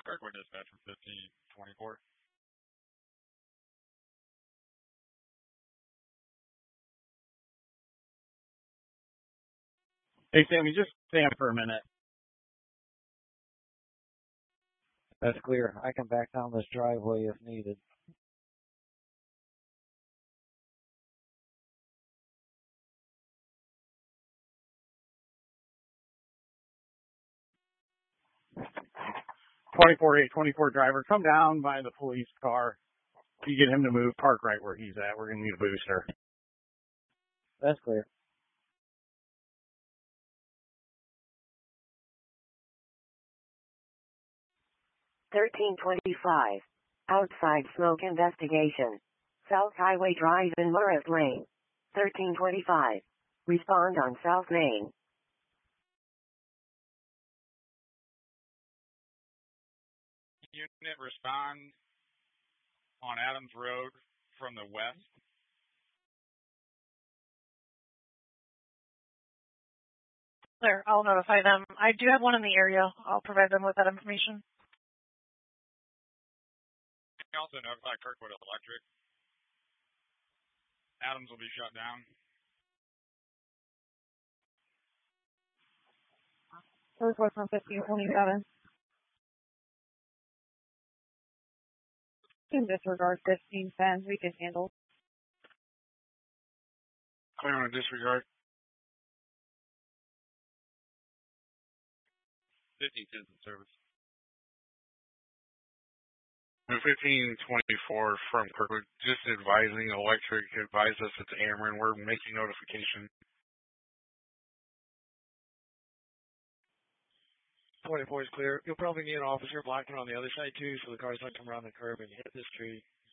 Kirkwood dispatch from 1524. Hey, Sammy, just stand for a minute. That's clear. I can back down this driveway if needed. .24 driver, come down by the police car. If you get him to move, park right where he's at. We're going to need a booster. That's clear. (1325) Outside smoke investigation. South Highway Drive in Murrah Lane. 1325. Respond on South Main. Unit respond on Adams Road from the west. Clear. I'll notify them. I do have one in the area. I'll provide them with that information. You can also notify Kirkwood Electric. Adams will be shut down. Kirkwood from 1527. In disregard 1510, we can handle. Clear on a disregard. 1510 in service. 1524 from Kirkwood, just advising Electric, advise us it's Ameren. We're making notification. 24 is clear. You'll probably need an officer blocking on the other side too, so the cars don't come around the curb and hit this tree.